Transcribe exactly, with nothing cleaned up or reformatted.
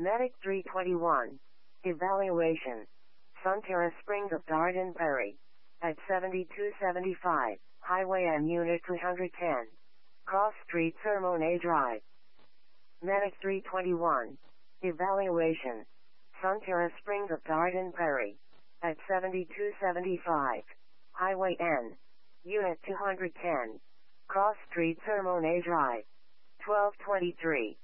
Medic three twenty-one. Evaluation. Sunterra Springs of Garden Prairie. At seventy-two seventy-five, Highway M Unit two ten. Cross Street Sermone Drive. Medic three twenty-one. Evaluation. Sunterra Springs of Garden Prairie. At seventy-two seventy-five, Highway N. Unit two ten. Cross Street Sermone Drive. twelve twenty-three.